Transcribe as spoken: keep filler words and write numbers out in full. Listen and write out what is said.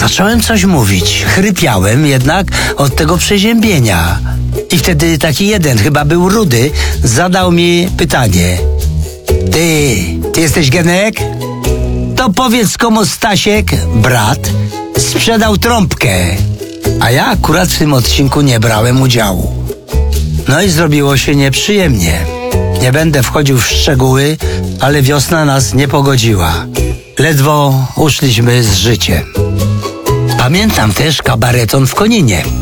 Zacząłem coś mówić. Chrypiałem jednak od tego przeziębienia. I wtedy taki jeden, chyba był Rudy, zadał mi pytanie. Ty, ty jesteś Genek? To powiedz, komu Stasiek, brat, sprzedał trąbkę. A ja akurat w tym odcinku nie brałem udziału. No i zrobiło się nieprzyjemnie. Nie będę wchodził w szczegóły, ale wiosna nas nie pogodziła. Ledwo uszliśmy z życiem. Pamiętam też kabareton w Koninie.